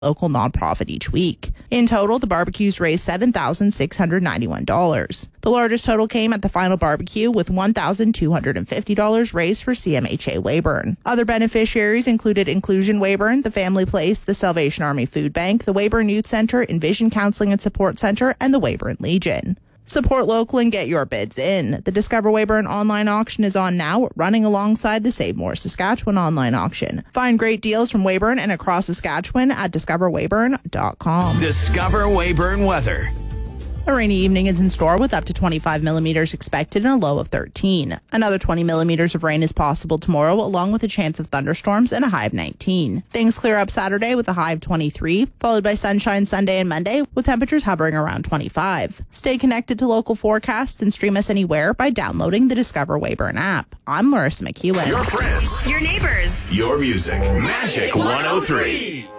local nonprofit each week. In total, the barbecues raised $7,691. The largest total came at the final barbecue with $1,250 raised for CMHA Weyburn. Other beneficiaries included Inclusion Weyburn, the Family Place, the Salvation Army Food Bank, the Weyburn Youth Center, Envision Counseling and Support Center, and the Weyburn Legion. Support local and get your bids in. The Discover Weyburn online auction is on now, running alongside the Save More Saskatchewan online auction. Find great deals from Weyburn and across Saskatchewan at discoverweyburn.com. Discover Weyburn weather. A rainy evening is in store with up to 25 millimeters expected and a low of 13. Another 20 millimeters of rain is possible tomorrow, along with a chance of thunderstorms and a high of 19. Things clear up Saturday with a high of 23, followed by sunshine Sunday and Monday, with temperatures hovering around 25. Stay connected to local forecasts and stream us anywhere by downloading the Discover Weyburn app. I'm Marissa McEwen. Your friends. Your neighbors. Your music. Magic 103.